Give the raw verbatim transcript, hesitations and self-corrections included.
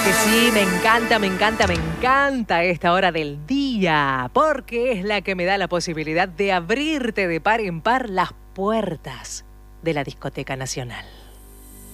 que sí, me encanta, me encanta, me encanta esta hora del día, porque es la que me da la posibilidad de abrirte de par en par las puertas de la Discoteca Nacional.